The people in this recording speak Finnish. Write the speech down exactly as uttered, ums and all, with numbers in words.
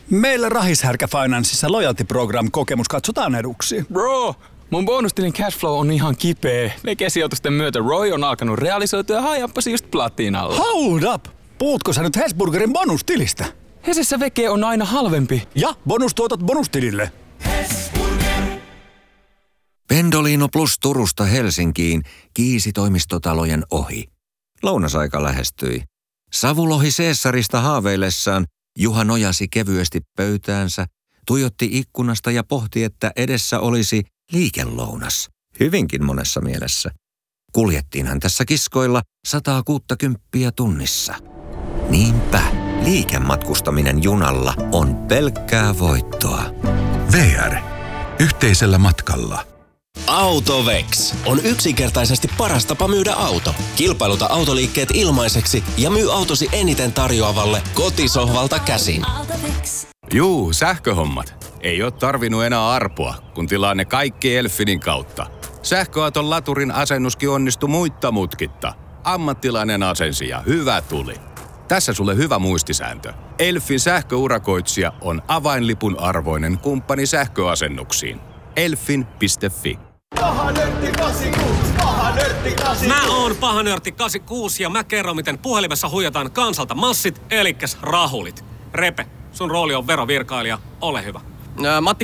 Meillä Rahishärkä Financeissa Loyalty Program-kokemus katsotaan eduksi. Bro, mun bonustilin cashflow on ihan kipeä. Vegesijoitusten myötä Roy on alkanut realisoitua ja hajappasi just platinalla. Hold up! Puhutko sä nyt Hesburgerin bonustilistä? Hesessä veke on aina halvempi. Ja bonustuotot bonustilille. Pendolino Plus Turusta Helsinkiin kiisi toimistotalojen ohi. Lounasaika lähestyi. Savulohi Caesarista haaveillessaan Juha nojasi kevyesti pöytäänsä, tuijotti ikkunasta ja pohti, että edessä olisi liikelounas. Hyvinkin monessa mielessä. Kuljettiinhan tässä kiskoilla sataa kuuttakymppiä tunnissa. Niinpä, liikematkustaminen junalla on pelkkää voittoa. V R. Yhteisellä matkalla. Autovex on yksinkertaisesti paras tapa myydä auto. Kilpailuta autoliikkeet ilmaiseksi ja myy autosi eniten tarjoavalle kotisohvalta käsin. Juu, sähköhommat. Ei oo tarvinnut enää arpoa, kun tilaa ne kaikki Elfinin kautta. Sähköauton laturin asennuskin onnistui muitta mutkitta. Ammattilainen asensi ja hyvä tuli. Tässä sulle hyvä muistisääntö. Elfin sähköurakoitsija on avainlipun arvoinen kumppani sähköasennuksiin. elfin piste fi. Paha nörtti kahdeksankymmentäkuusi, paha nörtti kahdeksankymmentäkuusi. Mä oon paha nörtti kahdeksankymmentäkuusi ja mä kerron, miten puhelimessa huijataan kansalta massit, elikkäs rahulit. Repe, sun rooli on verovirkailija, ole hyvä. Ää, Matti